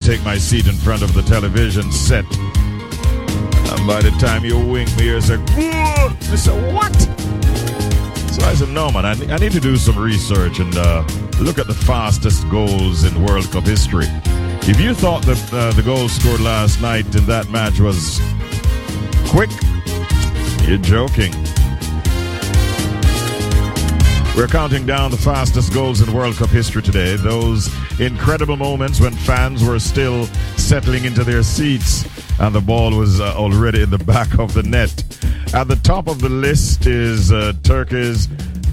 take my seat in front of the television set. And by the time you wink me, you're like, whoa! I said, what? So I said, no, man, I need to do some research and look at the fastest goals in World Cup history. If you thought that the goal scored last night in that match was quick, you're joking. We're counting down the fastest goals in World Cup history today. Those incredible moments when fans were still settling into their seats and the ball was already in the back of the net. At the top of the list is Turkey's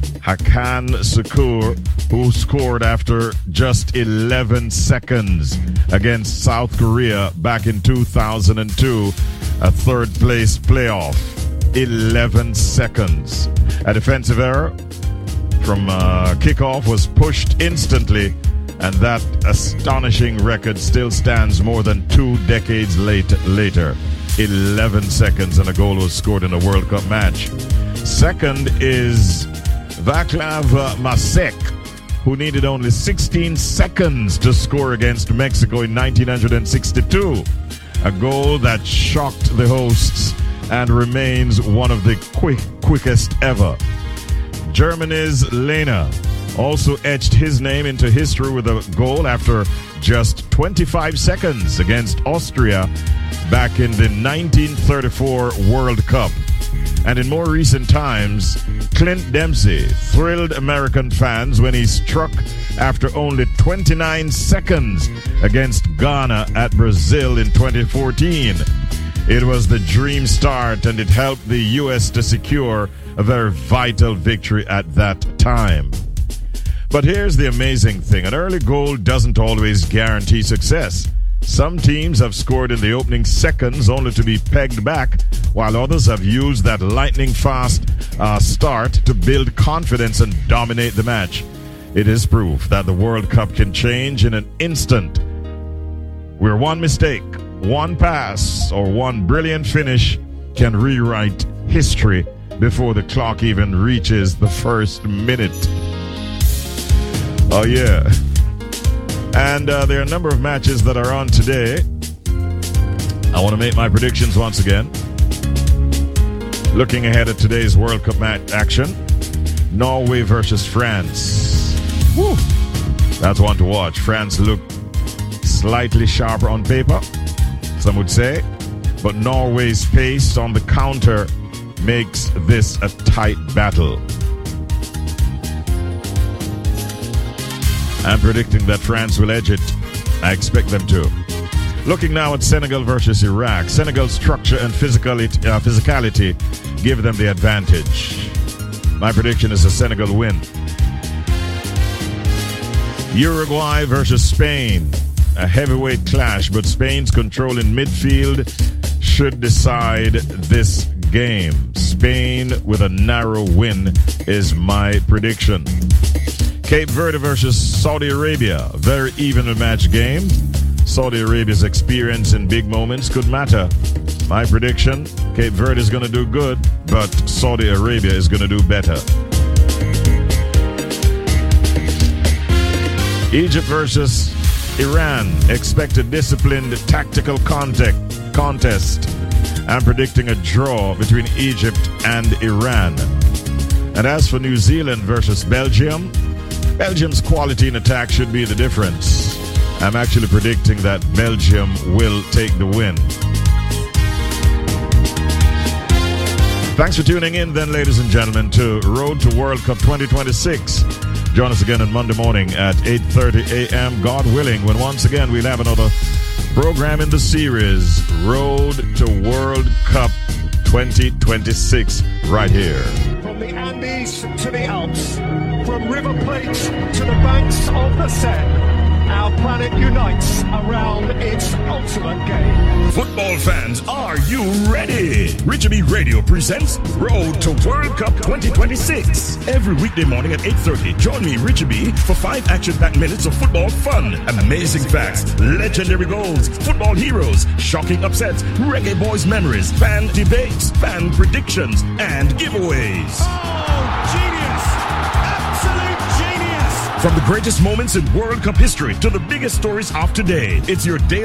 Hakan Şükür, who scored after just 11 seconds against South Korea back in 2002, a third-place playoff. 11 seconds. A defensive error from kickoff was pushed instantly, and that astonishing record still stands more than 2 decades later. 11 seconds and a goal was scored in a World Cup match. Second is Václav Masek, who needed only 16 seconds to score against Mexico in 1962. A goal that shocked the hosts and remains one of the quickest ever. Germany's Lehner also etched his name into history with a goal after just 25 seconds against Austria back in the 1934 World Cup. And in more recent times, Clint Dempsey thrilled American fans when he struck after only 29 seconds against Ghana at Brazil in 2014. It was the dream start, and it helped the U.S. to secure a very vital victory at that time. But here's the amazing thing. An early goal doesn't always guarantee success. Some teams have scored in the opening seconds only to be pegged back, while others have used that lightning-fast start to build confidence and dominate the match. It is proof that the World Cup can change in an instant, where one mistake, one pass, or one brilliant finish can rewrite history before the clock even reaches the first minute. Oh, yeah. And there are a number of matches that are on today. I want to make my predictions once again. Looking ahead at today's World Cup match action, Norway versus France. Woo! That's one to watch. France look slightly sharper on paper, some would say, but Norway's pace on the counter makes this a tight battle. I'm predicting that France will edge it. I expect them to. Looking now at Senegal versus Iraq. Senegal's structure and physicality give them the advantage. My prediction is a Senegal win. Uruguay versus Spain. A heavyweight clash, but Spain's control in midfield should decide this game. Spain with a narrow win is my prediction. Cape Verde versus Saudi Arabia. A very evenly matched game. Saudi Arabia's experience in big moments could matter. My prediction, Cape Verde is going to do good, but Saudi Arabia is going to do better. Egypt versus Iran. Expect a disciplined tactical contest. I'm predicting a draw between Egypt and Iran. And as for New Zealand versus Belgium, Belgium's quality in attack should be the difference. I'm actually predicting that Belgium will take the win. Thanks for tuning in then, ladies and gentlemen, to Road to World Cup 2026. Join us again on Monday morning at 8:30 a.m., God willing, when once again we'll have another program in the series, Road to World Cup 2026, right here. From the Andes to the Alps, from River Plate to the banks of the Seine, our planet unites around its ultimate game. Football fans, are you ready? Richard B. Radio presents Road to World Cup 2026. Every weekday morning at 8:30, join me, Richard B., for 5 action-packed minutes of football fun, amazing facts, legendary goals, football heroes, shocking upsets, reggae boys memories, fan debates, fan predictions, and giveaways. Oh, genius! Absolute genius! From the greatest moments in World Cup history to the biggest stories of today, it's your daily